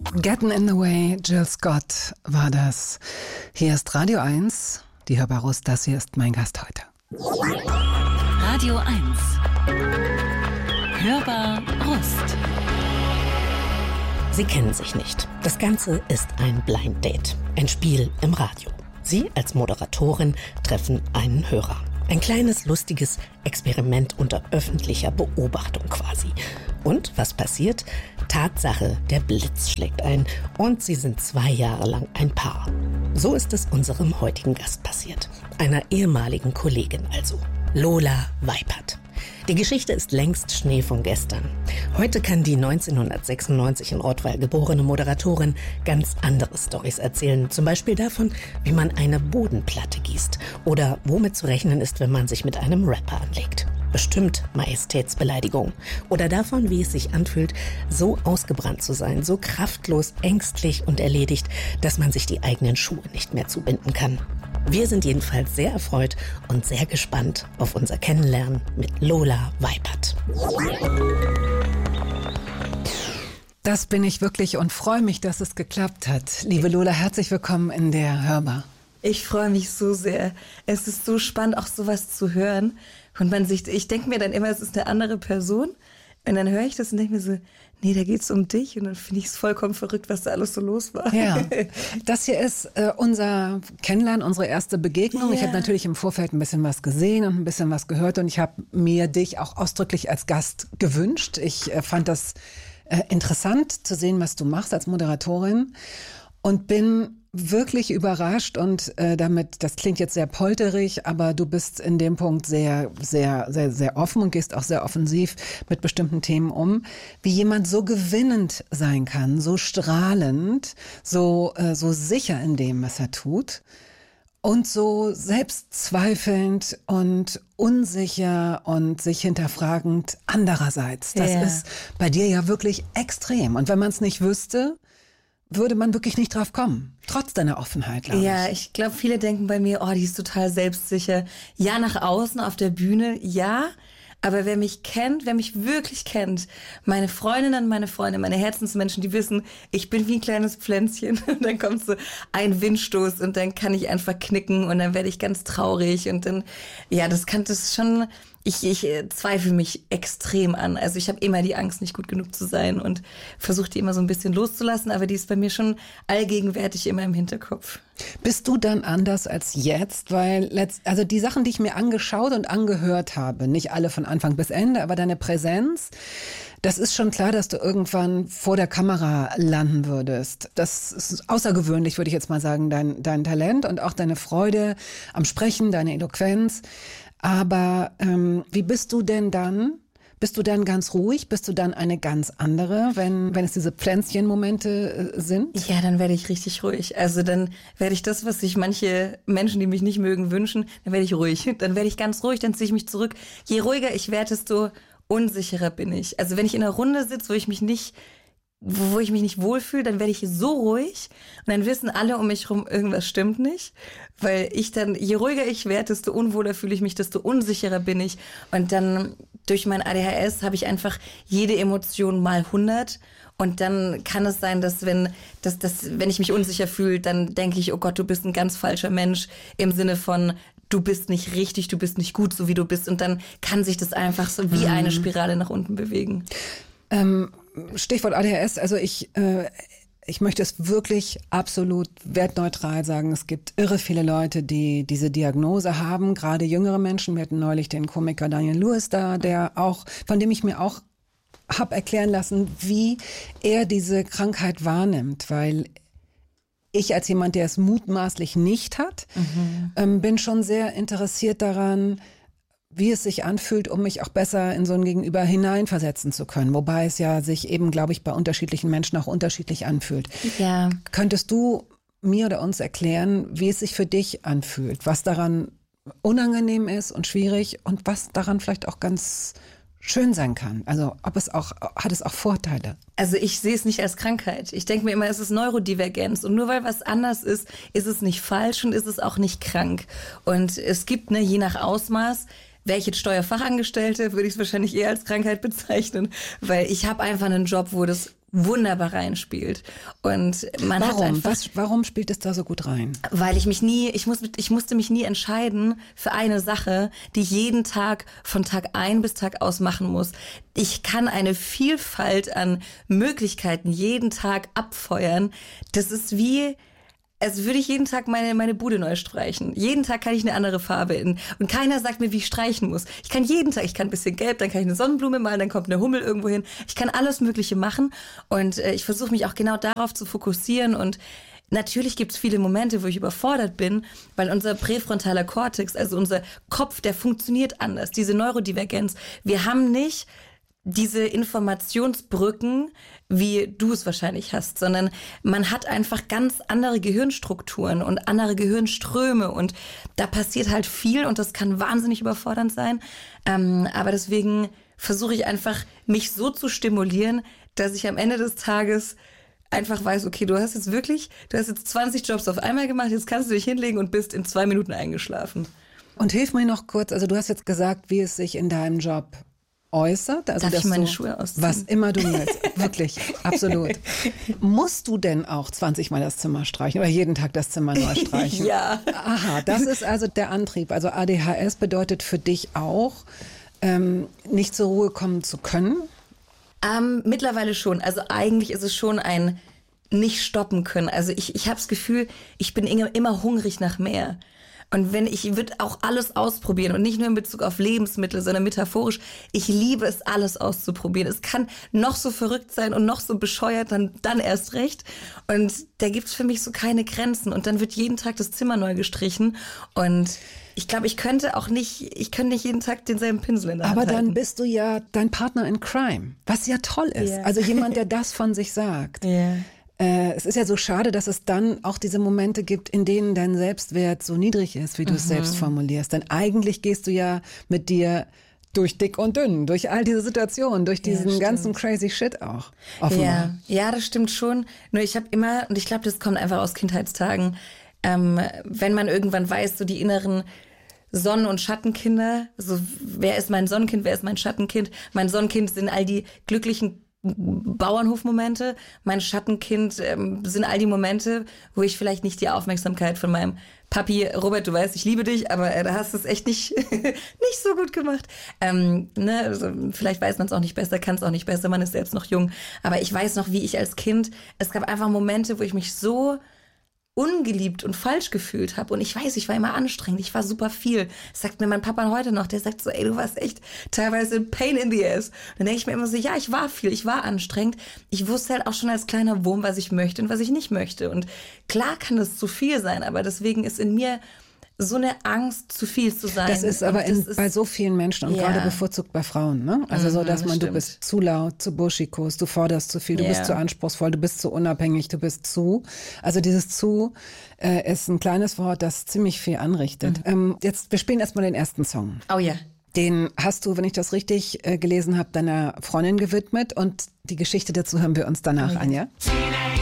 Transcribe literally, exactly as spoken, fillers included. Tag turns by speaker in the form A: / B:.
A: Getting in the Way, Jill Scott war das. Hier ist Radio eins, die Hörbarust, das hier ist mein Gast heute.
B: Radio eins. Hörbar Rust.
C: Sie kennen sich nicht. Das Ganze ist ein Blind Date, ein Spiel im Radio. Sie als Moderatorin treffen einen Hörer. Ein kleines, lustiges Experiment unter öffentlicher Beobachtung quasi. Und was passiert? Tatsache, der Blitz schlägt ein und sie sind zwei Jahre lang ein Paar. So ist es unserem heutigen Gast passiert. Einer ehemaligen Kollegin also. Lola Weipert. Die Geschichte ist längst Schnee von gestern. Heute kann die neunzehnhundertsechsundneunzig in Rottweil geborene Moderatorin ganz andere Storys erzählen. Zum Beispiel davon, wie man eine Bodenplatte gießt oder womit zu rechnen ist, wenn man sich mit einem Rapper anlegt. Bestimmt Majestätsbeleidigung. Oder davon, wie es sich anfühlt, so ausgebrannt zu sein, so kraftlos, ängstlich und erledigt, dass man sich die eigenen Schuhe nicht mehr zubinden kann. Wir sind jedenfalls sehr erfreut und sehr gespannt auf unser Kennenlernen mit Lola Weipert.
A: Das bin ich wirklich und freue mich, dass es geklappt hat. Liebe Lola, herzlich willkommen in der Hörbar.
D: Ich freue mich so sehr. Es ist so spannend, auch sowas zu hören. Und man sich, ich denke mir dann immer, es ist eine andere Person. Und dann höre ich das und denke mir so, nee, da geht's um dich. Und dann finde ich es vollkommen verrückt, was da alles so los war.
A: Ja, das hier ist äh, unser Kennenlernen, unsere erste Begegnung. Ja. Ich habe natürlich im Vorfeld ein bisschen was gesehen und ein bisschen was gehört. Und ich habe mir dich auch ausdrücklich als Gast gewünscht. Ich äh, fand das äh, interessant zu sehen, was du machst als Moderatorin. Und bin wirklich überrascht und äh, damit, das klingt jetzt sehr polterig, aber du bist in dem Punkt sehr, sehr, sehr, sehr offen und gehst auch sehr offensiv mit bestimmten Themen um, wie jemand so gewinnend sein kann, so strahlend, so, äh, so sicher in dem, was er tut und so selbstzweifelnd und unsicher und sich hinterfragend andererseits. Das
D: yeah.
A: ist bei dir ja wirklich extrem. Und wenn man es nicht wüsste, würde man wirklich nicht drauf kommen, trotz deiner Offenheit, glaube ich.
D: Ja, ich glaube, viele denken bei mir, oh, die ist total selbstsicher. Ja, nach außen, auf der Bühne, ja. Aber wer mich kennt, wer mich wirklich kennt, meine Freundinnen, meine Freunde, meine Herzensmenschen, die wissen, ich bin wie ein kleines Pflänzchen. Und dann kommt so ein Windstoß und dann kann ich einfach knicken und dann werde ich ganz traurig. Und dann, ja, das kann das schon... Ich, ich zweifle mich extrem an. Also ich habe immer die Angst, nicht gut genug zu sein und versuche die immer so ein bisschen loszulassen, aber die ist bei mir schon allgegenwärtig immer im Hinterkopf.
A: Bist du dann anders als jetzt? Weil letzt, also die Sachen, die ich mir angeschaut und angehört habe, nicht alle von Anfang bis Ende, aber deine Präsenz, das ist schon klar, dass du irgendwann vor der Kamera landen würdest. Das ist außergewöhnlich, würde ich jetzt mal sagen, dein, dein Talent und auch deine Freude am Sprechen, deine Eloquenz. Aber ähm, wie bist du denn dann? Bist du dann ganz ruhig? Bist du dann eine ganz andere, wenn wenn es diese Pflänzchen-Momente äh, sind?
D: Ja, dann werde ich richtig ruhig. Also dann werde ich das, was sich manche Menschen, die mich nicht mögen, wünschen, dann werde ich ruhig. Dann werde ich ganz ruhig, dann ziehe ich mich zurück. Je ruhiger ich werde, desto unsicherer bin ich. Also wenn ich in einer Runde sitze, wo ich mich nicht wo ich mich nicht wohlfühle, dann werde ich so ruhig und dann wissen alle um mich rum, irgendwas stimmt nicht, weil ich dann, je ruhiger ich werde, desto unwohler fühle ich mich, desto unsicherer bin ich und dann durch mein A D H S habe ich einfach jede Emotion mal hundert und dann kann es sein, dass wenn, dass, dass, wenn ich mich unsicher fühle, dann denke ich, oh Gott, du bist ein ganz falscher Mensch im Sinne von, du bist nicht richtig, du bist nicht gut, so wie du bist und dann kann sich das einfach so wie eine Spirale nach unten bewegen.
A: Ähm, Stichwort A D H S, also ich, äh, ich möchte es wirklich absolut wertneutral sagen. Es gibt irre viele Leute, die diese Diagnose haben, gerade jüngere Menschen. Wir hatten neulich den Komiker Daniel Lewis da, der auch, von dem ich mir auch habe erklären lassen, wie er diese Krankheit wahrnimmt, weil ich als jemand, der es mutmaßlich nicht hat, mhm. ähm, bin schon sehr interessiert daran, wie es sich anfühlt, um mich auch besser in so ein Gegenüber hineinversetzen zu können. Wobei es ja sich eben, glaube ich, bei unterschiedlichen Menschen auch unterschiedlich anfühlt.
D: Ja.
A: Könntest du mir oder uns erklären, wie es sich für dich anfühlt? Was daran unangenehm ist und schwierig und was daran vielleicht auch ganz schön sein kann? Also ob es auch, hat es auch Vorteile?
D: Also ich sehe es nicht als Krankheit. Ich denke mir immer, es ist Neurodivergenz. Und nur weil was anders ist, ist es nicht falsch und ist es auch nicht krank. Und es gibt, ne, je nach Ausmaß, wäre ich jetzt Steuerfachangestellte, würde ich es wahrscheinlich eher als Krankheit bezeichnen, weil ich habe einfach einen Job, wo das wunderbar reinspielt. Und man
A: warum?
D: hat einfach,
A: Was, warum spielt es da so gut rein?
D: weil ich mich nie, ich, muss, ich musste mich nie entscheiden für eine Sache, die ich jeden Tag von Tag ein bis Tag aus machen muss. Ich kann eine Vielfalt an Möglichkeiten jeden Tag abfeuern. Das ist wie, als würde ich jeden Tag meine, meine Bude neu streichen. Jeden Tag kann ich eine andere Farbe in. Und keiner sagt mir, wie ich streichen muss. Ich kann jeden Tag, ich kann ein bisschen gelb, dann kann ich eine Sonnenblume malen, dann kommt eine Hummel irgendwo hin. Ich kann alles Mögliche machen. Und äh, ich versuche mich auch genau darauf zu fokussieren. Und natürlich gibt es viele Momente, wo ich überfordert bin, weil unser präfrontaler Kortex, also unser Kopf, der funktioniert anders. Diese Neurodivergenz. Wir haben nicht diese Informationsbrücken, wie du es wahrscheinlich hast, sondern man hat einfach ganz andere Gehirnstrukturen und andere Gehirnströme und da passiert halt viel und das kann wahnsinnig überfordernd sein. Ähm, aber deswegen versuche ich einfach, mich so zu stimulieren, dass ich am Ende des Tages einfach weiß, okay, du hast jetzt wirklich, du hast jetzt zwanzig Jobs auf einmal gemacht, jetzt kannst du dich hinlegen und bist in zwei Minuten eingeschlafen.
A: Und hilf mir noch kurz, also du hast jetzt gesagt, wie es sich in deinem Job äußert. Also
D: Darf ich meine
A: du,
D: Schuhe ausziehen?
A: Was immer du willst. Wirklich, absolut. Musst du denn auch zwanzig Mal das Zimmer streichen oder jeden Tag das Zimmer neu streichen?
D: Ja.
A: Aha, das ist also der Antrieb. Also A D H S bedeutet für dich auch, ähm, nicht zur Ruhe kommen zu können?
D: Ähm, mittlerweile schon. Also eigentlich ist es schon ein nicht stoppen können. Also ich, ich habe das Gefühl, ich bin immer hungrig nach mehr. Und wenn ich würde auch alles ausprobieren und nicht nur in Bezug auf Lebensmittel, sondern metaphorisch, ich liebe es, alles auszuprobieren. Es kann noch so verrückt sein und noch so bescheuert, dann, dann erst recht. Und da gibt's für mich so keine Grenzen. Und dann wird jeden Tag das Zimmer neu gestrichen. Und ich glaube, ich könnte auch nicht, ich könnte nicht jeden Tag denselben Pinsel in der Hand
A: Aber dann
D: halten.
A: bist du ja dein Partner in Crime, was ja toll ist.
D: Ja.
A: Also jemand, der das von sich sagt.
D: Ja.
A: Äh, es ist ja so schade, dass es dann auch diese Momente gibt, in denen dein Selbstwert so niedrig ist, wie du es selbst formulierst. Denn eigentlich gehst du ja mit dir durch dick und dünn, durch all diese Situationen, durch diesen
D: stimmt.
A: ganzen crazy Shit auch. Offenbar.
D: Ja, ja, das stimmt schon. Nur ich habe immer, und ich glaube, das kommt einfach aus Kindheitstagen, ähm, wenn man irgendwann weiß, so die inneren Sonnen- und Schattenkinder, so wer ist mein Sonnenkind, wer ist mein Schattenkind? Mein Sonnenkind sind all die glücklichen Bauernhofmomente. Mein Schattenkind ähm, sind all die Momente, wo ich vielleicht nicht die Aufmerksamkeit von meinem Papi, Robert, du weißt, ich liebe dich, aber äh, da hast du es echt nicht, nicht so gut gemacht. Ähm, ne, also, vielleicht weiß man es auch nicht besser, kann es auch nicht besser, man ist selbst noch jung. Aber ich weiß noch, wie ich als Kind, es gab einfach Momente, wo ich mich so ungeliebt und falsch gefühlt habe. Und ich weiß, ich war immer anstrengend, ich war super viel. Das sagt mir mein Papa heute noch, der sagt so, ey, du warst echt teilweise ein Pain in the ass. Dann denke ich mir immer so, ja, ich war viel, ich war anstrengend. Ich wusste halt auch schon als kleiner Wurm, was ich möchte und was ich nicht möchte. Und klar kann das zu viel sein, aber deswegen ist in mir so eine Angst, zu viel zu sein.
A: Das ist aber
D: das
A: in,
D: ist,
A: bei so vielen Menschen und
D: Ja.
A: gerade bevorzugt bei Frauen, ne? Also so, dass
D: Mhm,
A: man, du
D: stimmt.
A: bist zu laut, zu buschikos, du forderst zu viel, du
D: Ja.
A: bist zu anspruchsvoll, du bist zu unabhängig, du bist zu. Also dieses zu äh, ist ein kleines Wort, das ziemlich viel anrichtet.
D: Mhm.
A: Ähm, jetzt, wir spielen erstmal den ersten Song.
D: oh ja.
A: Den hast du, wenn ich das richtig äh, gelesen habe, deiner Freundin gewidmet und die Geschichte dazu hören wir uns danach an, ja?